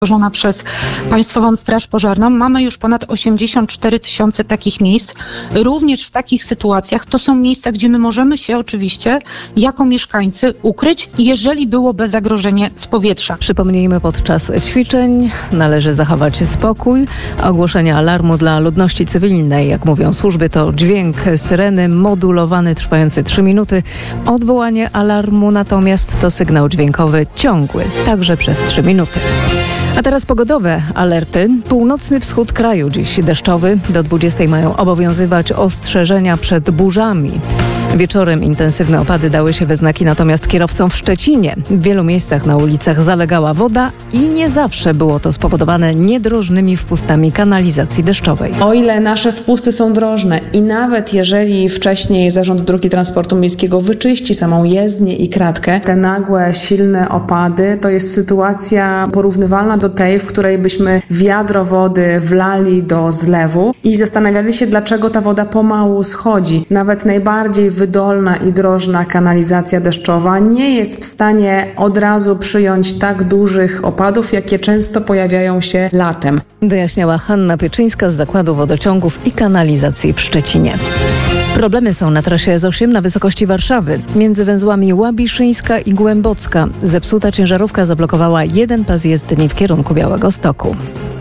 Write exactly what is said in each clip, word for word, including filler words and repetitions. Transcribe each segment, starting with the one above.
stworzona przez Państwową Straż Pożarną. Mamy już ponad osiemdziesiąt cztery tysiące takich miejsc. Również w takich sytuacjach to są miejsca, gdzie my możemy się oczywiście jako mieszkańcy ukryć, jeżeli byłoby zagrożenie z powietrza. Przypomnijmy, podczas ćwiczeń należy zachować spokój. Ogłoszenie alarmu dla ludności cywilnej, jak mówią służby, to dźwięk syreny modulowany, trwający trzy minuty. Odwołanie alarmu natomiast to sygnał dźwiękowy ciągły, także przez trzy minuty. A teraz pogodowe alerty. Północny wschód kraju dziś deszczowy. Do dwudziestej mają obowiązywać ostrzeżenia przed burzami. Wieczorem intensywne opady dały się we znaki natomiast kierowcom w Szczecinie. W wielu miejscach na ulicach zalegała woda i nie zawsze było to spowodowane niedrożnymi wpustami kanalizacji deszczowej. O ile nasze wpusty są drożne i nawet jeżeli wcześniej Zarząd Dróg i Transportu Miejskiego wyczyści samą jezdnię i kratkę, te nagłe, silne opady to jest sytuacja porównywalna do tej, w której byśmy wiadro wody wlali do zlewu i zastanawiali się, dlaczego ta woda pomału schodzi. Nawet najbardziej wydolna i drożna kanalizacja deszczowa nie jest w stanie od razu przyjąć tak dużych opadów, jakie często pojawiają się latem. Wyjaśniała Hanna Pieczyńska z Zakładu Wodociągów i Kanalizacji w Szczecinie. Problemy są na trasie S osiem na wysokości Warszawy. Między węzłami Łabiszyńska i Głębocka zepsuta ciężarówka zablokowała jeden pas jezdni w kierunku Białegostoku.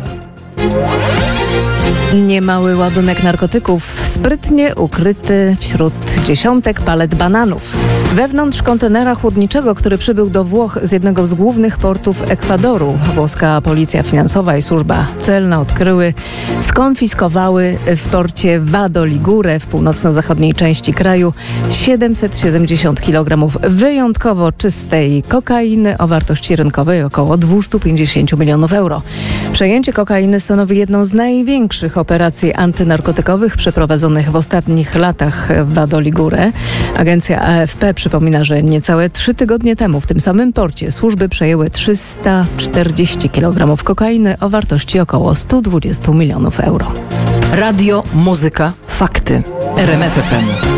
Niemały ładunek narkotyków sprytnie ukryty wśród dziesiątek palet bananów. Wewnątrz kontenera chłodniczego, który przybył do Włoch z jednego z głównych portów Ekwadoru, włoska policja finansowa i służba celna odkryły, skonfiskowały w porcie Vado Ligure w północno-zachodniej części kraju siedemset siedemdziesiąt kilogramów wyjątkowo czystej kokainy o wartości rynkowej około dwieście pięćdziesiąt milionów euro. Przejęcie kokainy stanowi jedną z największych operacji antynarkotykowych przeprowadzonych w ostatnich latach w Vado Ligure. Agencja A F P przypomina, że niecałe trzy tygodnie temu w tym samym porcie służby przejęły trzysta czterdzieści kilogramów kokainy o wartości około sto dwadzieścia milionów euro. Radio, muzyka, fakty. R M F F M.